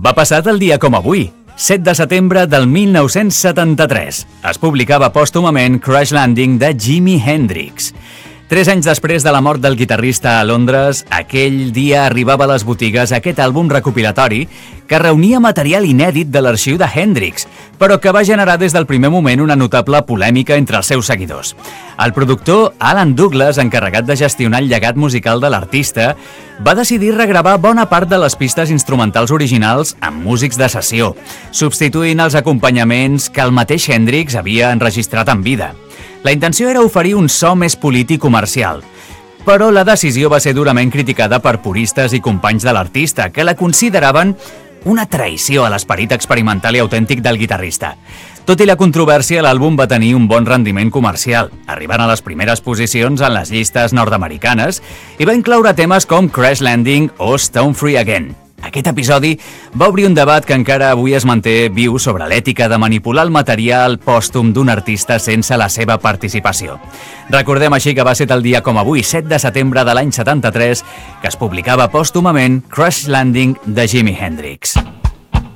Va passar el dia com avui, 7 de setembre del 1973. Es publicava pòstumament Crash Landing de Jimi Hendrix. 3 anys després de la mort del guitarrista a Londres, aquell dia arribava a les botigues aquest àlbum recopilatori que reunia material inèdit de l'arxiu de Hendrix, però que va generar des del primer moment una notable polèmica entre els seus seguidors. El productor Alan Douglas, encarregat de gestionar el llegat musical de l'artista, va decidir regravar bona part de les pistes instrumentals originals amb músics de sessió, substituint els acompanyaments que el mateix Hendrix havia enregistrat en vida. La intenció era oferir un so més polit i comercial, però la decisió va ser durament criticada per puristes i companys de l'artista, que la consideraven una traïció a l'esperit experimental i autèntic del guitarrista. Tot i la controvèrsia, l'àlbum va tenir un bon rendiment comercial, arribant a les primeres posicions en les llistes nord-americanes i va incloure temes com Crash Landing o Stone Free Again. Aquest episodi va obrir un debat que encara avui es manté viu sobre l'ètica de manipular el material pòstum d'un artista sense la seva participació. Recordem així que va ser el dia com avui, 7 de setembre de l'any 73, que es publicava pòstumament Crash Landing de Jimi Hendrix.